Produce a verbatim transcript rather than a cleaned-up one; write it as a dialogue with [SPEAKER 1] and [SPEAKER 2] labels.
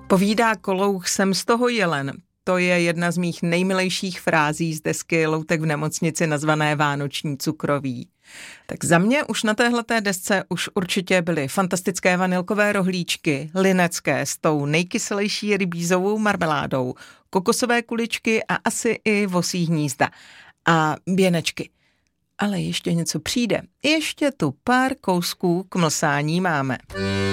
[SPEAKER 1] Povídá Kolouch, jsem z toho jelen. To je jedna z mých nejmilejších frází z desky Loutek v nemocnici nazvané Vánoční cukroví. Tak za mě už na téhleté desce už určitě byly fantastické vanilkové rohlíčky, linecké s tou nejkyselejší rybízovou marmeládou, kokosové kuličky a asi i vosí hnízda. A běnečky. Ale ještě něco přijde. Ještě tu pár kousků k mlsání máme.